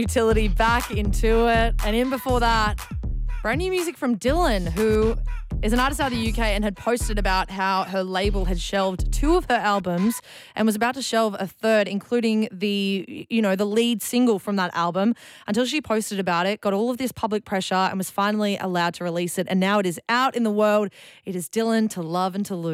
Utility back into it. And in before that, brand new music from Dylan, who is an artist out of the UK and had posted about how her label had shelved 2 of her albums and was about to shelve a third, including the lead single from that album, until she posted about it, got all of this public pressure and was finally allowed to release it. And now it is out in the world. It is Dylan, To Love and To Lose.